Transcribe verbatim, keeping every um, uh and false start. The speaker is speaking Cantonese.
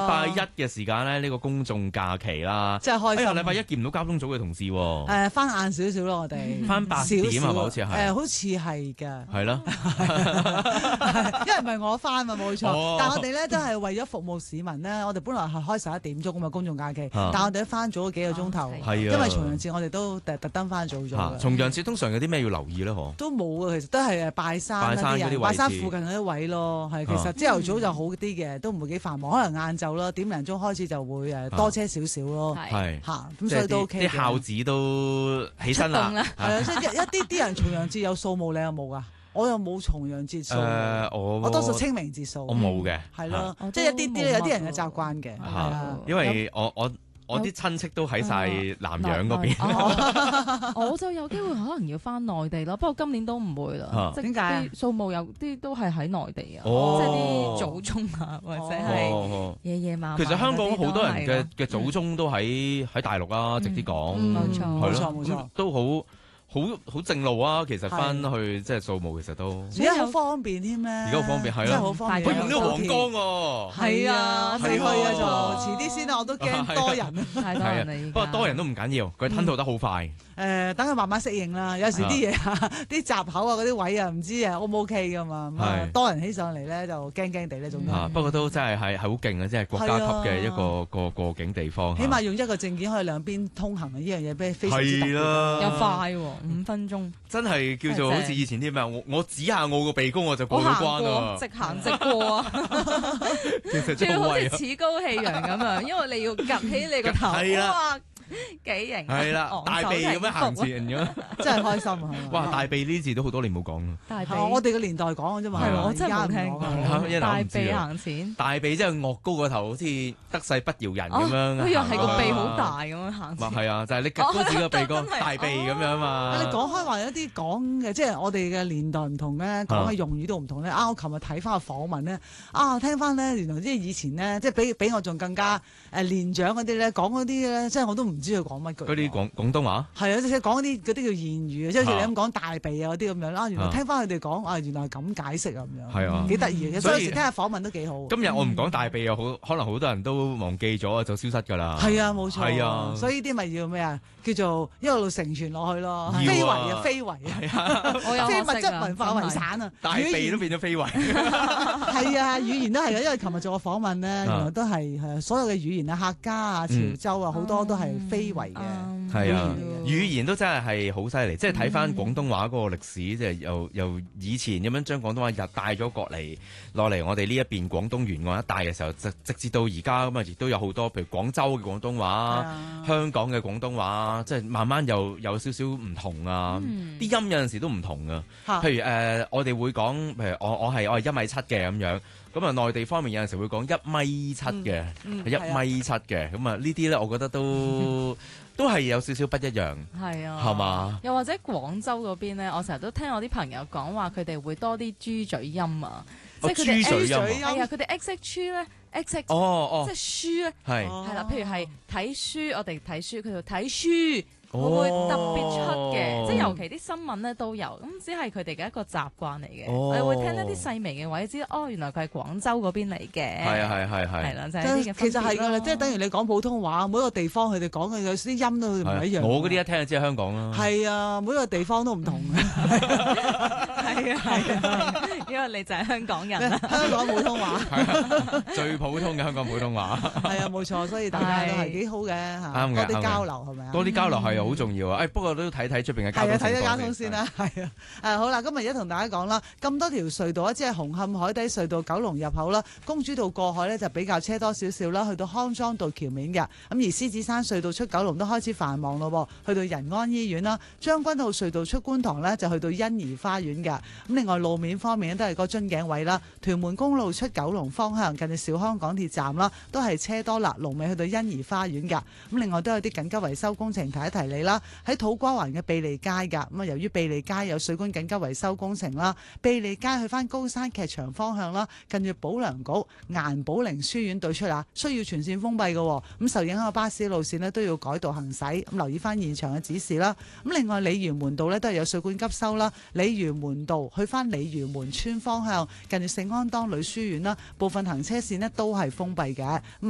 拜一嘅時間咧，呢、呢個公眾假期啦， 真係開心。 哎呀，禮拜一見唔到交通組嘅同事喎。 誒，翻晏少少咯，我哋翻八點係咪？好似係誒，好似係㗎。 係咯， 因為唔係我翻嘛，冇錯。 哦、 但係我哋咧都係為咗服務市民咧，我哋本來係開十一點鐘咁嘅公眾假期，啊、但係我哋都翻早咗幾個鐘頭， 係啊， 因為重陽節我哋都特特登翻早咗。 啊、重陽節通常有啲咩要留意咧？嗬， 都冇啊，其實都係誒拜山嗰啲人，拜山附近嗰啲位咯。係其實朝頭早就好啲嘅，都唔會幾繁忙。可能晏晝啦，點零鐘開始就會誒多車少少咯。 係嚇，咁所以都 OK 嘅。 啲孝子都起身啦。 係啊，即係一啲啲人重陽節有掃墓，你有冇㗎？我又冇重陽節掃。 誒，我我多數清明節掃。 我冇嘅。 係咯，即係一啲啲有啲人嘅習慣嘅。係啊， 因為我我。我啲親戚都喺晒南洋嗰邊， 我就有機會可能要翻內地咯。不過今年都唔會啦。 點解？ 掃墓有啲都係喺內地啊， 哦、 即係啲祖宗啊，或者係爺爺嫲嫲。 其實香港好多人嘅嘅祖宗都喺喺大陸啊，嗯、直啲講， 冇錯， 冇錯，冇錯， 都好。好好正路啊！其實翻去即係掃墓，其實都而家好方便添咧。而家好方便係咯， 真係好方便。 佢用呢個皇崗喎。 係啊，未去啊就遲啲先啦，我都驚多人。 太多人啦， 不過多人都唔緊要，佢吞吐得好快。 誒，等佢慢慢適應啦。有時啲嘢啊，啲閘口啊，嗰啲位啊，唔知啊 O 唔 OK 噶嘛。多人起上嚟咧，就驚驚地呢種。 不過都真係係係好勁啊！即係國家級嘅一個個過境地方。 起碼用一個證件可以兩邊通行啊！呢樣嘢非非常之特別。 又快喎。五分鐘真係叫做好似以前啲咩，我我指下我個鼻哥我就過咗關啦， 直行直過啊！仲要好似趾高氣揚咁樣，因為你要夾起你個頭，哇，幾型！ 係啦，大鼻咁樣行前咁， 真係開心啊！ 哇，大鼻呢字都好多年冇講啦。 大鼻， 我哋個年代講嘅啫嘛， 我真係冇聽過。大鼻行前， 大鼻即係岳高個頭，好似得勢不饒人咁樣。 佢又係個鼻好大咁樣行前。 係啊，就係你夾高自己個鼻哥，大鼻咁樣嘛。 你講開話有啲講嘅，即係我哋嘅年代唔同咧，講嘅用語都唔同咧。啊，我琴日睇翻個訪問咧，啊，聽翻咧，原來即係以前咧，即係比比我仲更加誒年長嗰啲咧，講嗰啲咧，即係我都唔知佢講乜句。 嗰啲廣廣東話係啊，即係講嗰啲嗰啲叫言語，即係好似你咁講大鼻啊嗰啲咁樣啦。原來聽翻佢哋講啊，原來係咁解釋啊咁樣。係啊，幾得意嘅。所以有時聽下訪問都幾好。 今日我唔講大鼻又好，可能好多人都忘記咗就消失㗎啦。 係啊，冇錯。 係啊， 所以呢啲咪要咩啊？叫做一路承傳落去咯。非遺啊，非遺啊， 我有即係物質文化遺產啊。 大鼻都變咗非遺。 係啊，語言都係嘅，因為琴日做個訪問咧，原來都係係所有嘅語言啊，客家啊、潮州啊，好多都係非遺嘅。 係啊，語言都真係係好犀利，即係睇翻廣東話嗰個歷史，即係由由以前咁樣將廣東話日帶咗過嚟落嚟我哋呢一邊廣東沿岸一帶嘅時候，直直至到而家咁啊，亦都有好多譬如廣州嘅廣東話、香港嘅廣東話，即係慢慢又有少少唔同啊，啲音有陣時都唔同啊。譬如誒，我哋會講，譬如我我係我係一米七嘅咁樣，咁啊內地方面有陣時會講一米七嘅，一米七嘅，咁啊呢啲咧，我覺得都。都係有少少不一樣， 係啊， 係嘛？ 又或者廣州嗰邊咧，我成日都聽我啲朋友講話，佢哋會多啲豬嘴音啊，即係佢哋 X 嘴音，係啊，佢哋 X X 咧 X X， 哦哦， 即係書咧， 係係啦，譬如係睇書，我哋睇書，佢就睇書。會唔會特別出嘅？哦、即係尤其啲新聞咧都有，咁只係佢哋嘅一個習慣嚟嘅。我哋、哦、會聽一啲細微嘅位，知道哦，原來佢係廣州嗰邊嚟嘅。係啊係係係。 係啦，就係呢啲嘅分別咯。 其實係㗎啦，即係等於你講普通話，每一個地方佢哋講嘅有啲音都唔一樣。 我嗰啲一聽就知係香港啦。係啊，每一個地方都唔同嘅。 係啊係啊，因為你就係香港人啦。 香港普通話最普通嘅香港普通話。 係啊，冇錯，所以大家都係幾好嘅嚇。 啱嘅， 多啲交流係咪啊？ 多啲交流係好重要啊！誒，不過都睇睇出邊嘅交通。係啊， 睇睇交通先啦。係啊，誒好啦，今日而家同大家講啦，咁多條隧道啊，即係紅磡海底隧道九龍入口啦，公主道過海咧就比較車多少少啦，去到康莊道橋面嘅。咁而獅子山隧道出九龍都開始繁忙咯，去到仁安醫院啦，將軍澳隧道出觀塘咧就去到欣怡花園嘅。咁另外路面方面都係個樽頸位啦，屯門公路出九龍方向近住兆康港鐵站啦，都係車多啦，龍尾去到欣怡花園嘅。咁另外都有啲緊急維修工程，提一提你啦，喺土瓜灣嘅庇利街㗎。咁啊，由於庇利街有水管緊急維修工程啦，庇利街去翻高山劇場方向啦，近住保良局顏寶玲書院對出啊，需要全線封閉嘅。咁受影響嘅巴士路線呢都要改道行駛，咁留意翻現場嘅指示啦。咁另外鯉魚門道呢都係有水管急修啦，鯉魚門道去翻鯉魚門村方向近住聖安當女書院啦，部分行車線呢都係封閉嘅。咁